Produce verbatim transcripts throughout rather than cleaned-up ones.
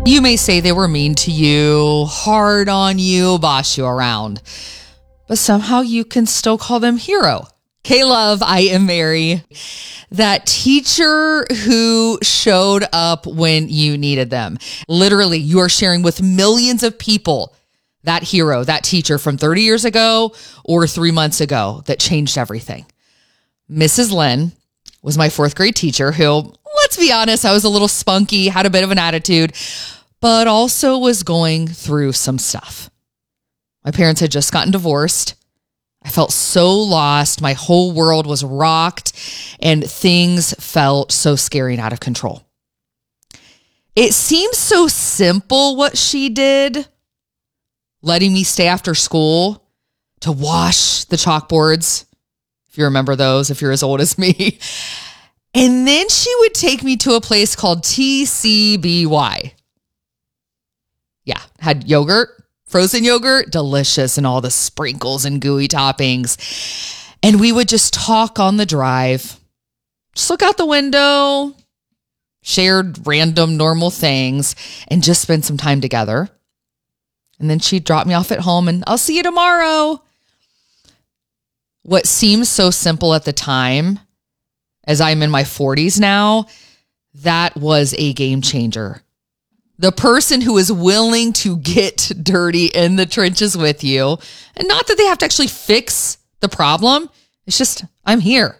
You may say they were mean to you, hard on you, boss you around, but somehow you can still call them hero. K-Love, I am Mary. That teacher who showed up when you needed them. Literally, you are sharing with millions of people that hero, that teacher from thirty years ago or three months ago that changed everything. Missus Lynn was my fourth grade teacher who, let's be honest, I was a little spunky, had a bit of an attitude, but also was going through some stuff. My parents had just gotten divorced. I felt so lost. My whole world was rocked and things felt so scary and out of control. It seems so simple what she did, letting me stay after school to wash the chalkboards, if you remember those, if you're as old as me. And then she would take me to a place called T C B Y. Yeah, had yogurt. Frozen yogurt, delicious, and all the sprinkles and gooey toppings. And we would just talk on the drive, just look out the window, shared random normal things, and just spend some time together. And then she'd drop me off at home and I'll see you tomorrow. What seems so simple at the time, as I'm in my forties now, that was a game changer. The person who is willing to get dirty in the trenches with you, and not that they have to actually fix the problem. It's just, I'm here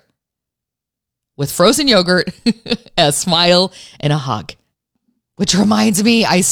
with frozen yogurt, a smile, and a hug. Which reminds me, I